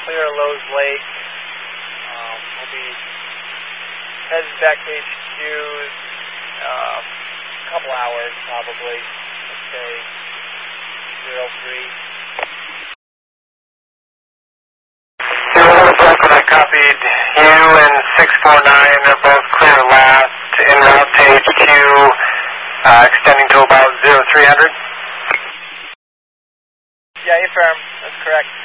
clear of Lowe's Lake. We'll be heading back to HQ a couple hours probably. Let's say 03. I copied you and 649. They're both clear last, en route to HQ, extending to about 0300. Yeah, affirm. That's correct.